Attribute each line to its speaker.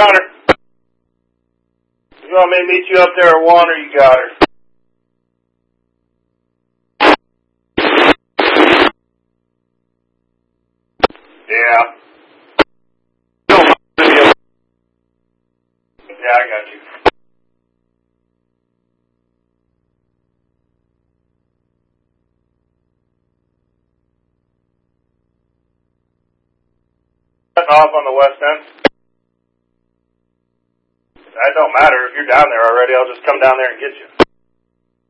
Speaker 1: Connor. You want me to meet you up there at 1 or you got her? Yeah. Yeah, I got you. Off on the west end. That don't matter. If you're down there already, I'll just come down there and get you.